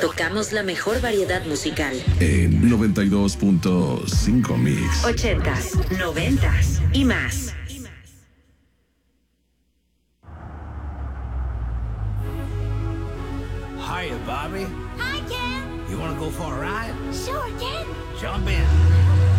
tocamos la mejor variedad musical. En 92.5 Mix. 80s, 90s y más. Hiya, Bobby. Hi, Ken. You want to go for a ride? Sure, Ken. Jump in.